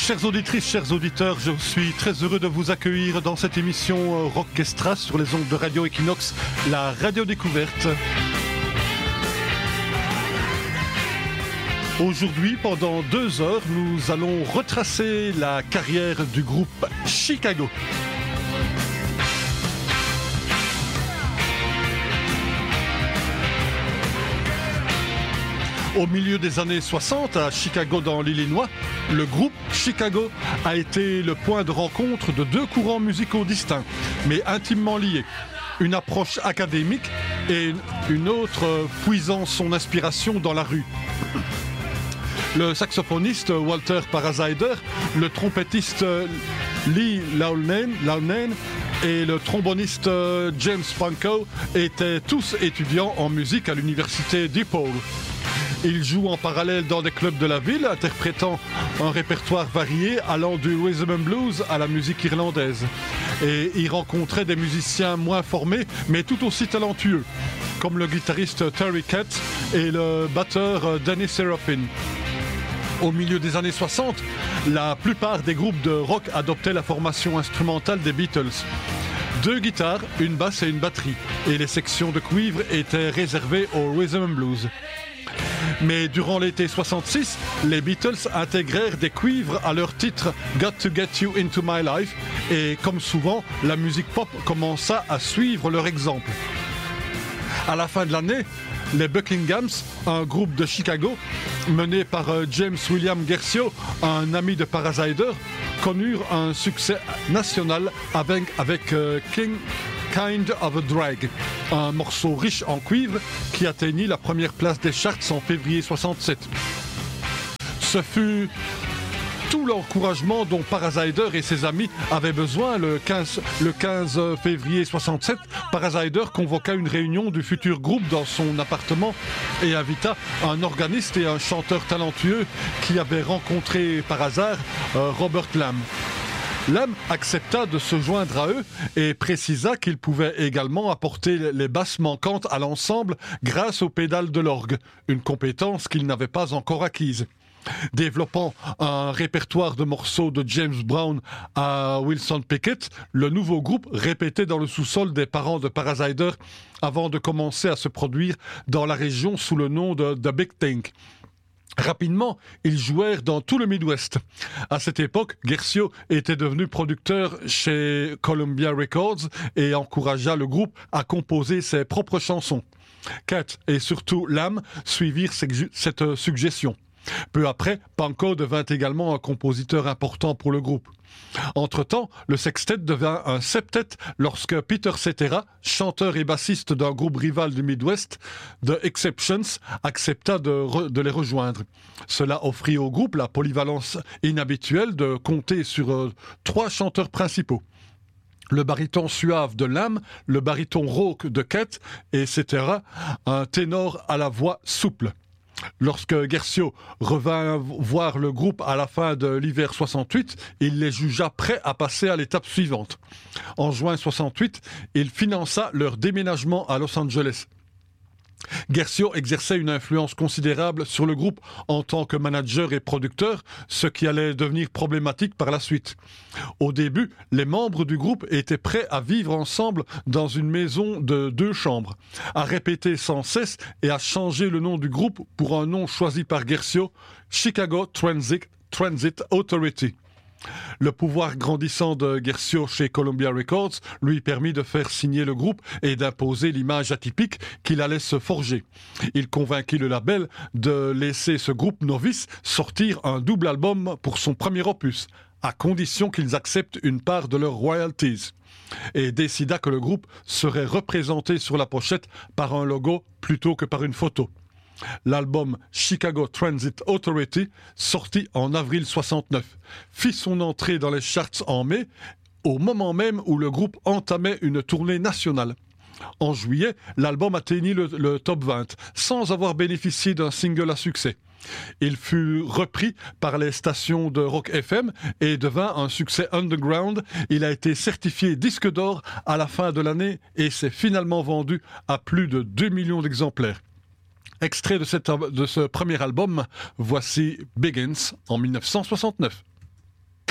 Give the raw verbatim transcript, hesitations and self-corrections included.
Chères auditrices, chers auditeurs, je suis très heureux de vous accueillir dans cette émission Rockestra sur les ondes de Radio Equinox, la radio découverte. Aujourd'hui, pendant deux heures, nous allons retracer la carrière du groupe Chicago. Au milieu des années soixante, à Chicago dans l'Illinois, le groupe Chicago a été le point de rencontre de deux courants musicaux distincts, mais intimement liés. Une approche académique et une autre puisant son inspiration dans la rue. Le saxophoniste Walter Parasider, le trompettiste Lee Loughnane et le tromboniste James Franco étaient tous étudiants en musique à l'université DePaul. Ils jouent en parallèle dans des clubs de la ville, interprétant un répertoire varié allant du rhythm and blues à la musique irlandaise. Et y rencontraient des musiciens moins formés, mais tout aussi talentueux, comme le guitariste Terry Kath et le batteur Danny Seraphine. Au milieu des années soixante, la plupart des groupes de rock adoptaient la formation instrumentale des Beatles. Deux guitares, une basse et une batterie, et les sections de cuivre étaient réservées au rhythm and blues. Mais durant l'été soixante-six, les Beatles intégrèrent des cuivres à leur titre « Got to Get You Into My Life » et comme souvent, la musique pop commença à suivre leur exemple. À la fin de l'année, les Buckinghams, un groupe de Chicago, mené par James William Guercio, un ami de Parasider, connurent un succès national avec, avec uh, King Kind of a Drag, un morceau riche en cuivre qui atteignit la première place des charts en février soixante-sept. Ce fut tout l'encouragement dont Parasider et ses amis avaient besoin. Le quinze, le quinze février soixante-sept, Parasider convoqua une réunion du futur groupe dans son appartement et invita un organiste et un chanteur talentueux qui avait rencontré par hasard euh, Robert Lamm. Lamm accepta de se joindre à eux et précisa qu'il pouvait également apporter les basses manquantes à l'ensemble grâce aux pédales de l'orgue, une compétence qu'il n'avait pas encore acquise. Développant un répertoire de morceaux de James Brown à Wilson Pickett, le nouveau groupe répétait dans le sous-sol des parents de Parasider avant de commencer à se produire dans la région sous le nom de The Big Thing. Rapidement, ils jouèrent dans tout le Midwest. À cette époque, Guercio était devenu producteur chez Columbia Records et encouragea le groupe à composer ses propres chansons. Kath et surtout Lamm suivirent cette suggestion. Peu après, Panko devint également un compositeur important pour le groupe. Entre-temps, le sextet devint un septet lorsque Peter Cetera, chanteur et bassiste d'un groupe rival du Midwest, The Exceptions, accepta de, re- de les rejoindre. Cela offrit au groupe la polyvalence inhabituelle de compter sur euh, trois chanteurs principaux. Le baryton suave de Lamm, le baryton rauque de Kath, et cetera, un ténor à la voix souple. Lorsque Guercio revint voir le groupe à la fin de l'hiver soixante-huit, il les jugea prêts à passer à l'étape suivante. En juin soixante-huit, il finança leur déménagement à Los Angeles. Guercio exerçait une influence considérable sur le groupe en tant que manager et producteur, ce qui allait devenir problématique par la suite. Au début, les membres du groupe étaient prêts à vivre ensemble dans une maison de deux chambres, à répéter sans cesse et à changer le nom du groupe pour un nom choisi par Guercio, Chicago Transit, Transit Authority. Le pouvoir grandissant de Guercio chez Columbia Records lui permit de faire signer le groupe et d'imposer l'image atypique qu'il allait se forger. Il convainquit le label de laisser ce groupe novice sortir un double album pour son premier opus, à condition qu'ils acceptent une part de leurs royalties, et décida que le groupe serait représenté sur la pochette par un logo plutôt que par une photo. L'album Chicago Transit Authority, sorti en avril soixante-neuf, fit son entrée dans les charts en mai, au moment même où le groupe entamait une tournée nationale. En juillet, l'album atteignit le, le top vingt, sans avoir bénéficié d'un single à succès. Il fut repris par les stations de Rock F M et devint un succès underground. Il a été certifié disque d'or à la fin de l'année et s'est finalement vendu à plus de deux millions d'exemplaires. Extrait de, cette, de ce premier album, voici Begins en dix-neuf cent soixante-neuf.